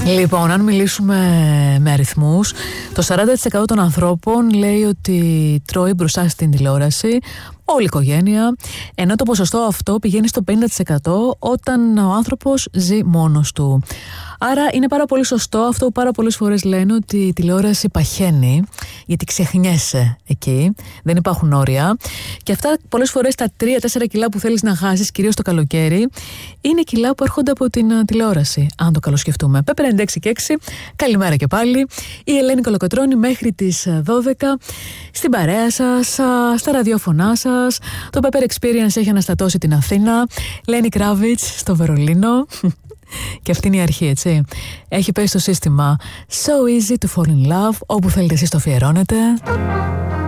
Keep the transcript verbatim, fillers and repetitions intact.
Λοιπόν, αν μιλήσουμε με αριθμούς, το σαράντα τοις εκατό των ανθρώπων λέει ότι τρώει μπροστά στην τηλεόραση, όλη η οικογένεια, ενώ το ποσοστό αυτό πηγαίνει στο πενήντα τοις εκατό όταν ο άνθρωπος ζει μόνος του. Άρα είναι πάρα πολύ σωστό αυτό που πάρα πολλές φορές λένε, ότι η τηλεόραση παχαίνει, γιατί ξεχνιέσαι εκεί, δεν υπάρχουν όρια. Και αυτά πολλές φορές τα τρία τέσσερα κιλά που θέλεις να χάσεις, κυρίως το καλοκαίρι, είναι κιλά που έρχονται από την uh, τηλεόραση, αν το καλοσκεφτούμε. Πέπε ενενήντα έξι και έξι, καλημέρα και πάλι. Η Ελένη Κολοκοτρώνη μέχρι τις δώδεκα, στην παρέα σας, uh, στα ραδιόφωνά σας. Το Pepper Experience έχει αναστατώσει την Αθήνα. Λένι Κράβιτς στο Βερολίνο. Και αυτή είναι η αρχή, έτσι. Έχει πέσει στο σύστημα So easy to fall in love, όπου θέλετε εσείς το αφιερώνετε.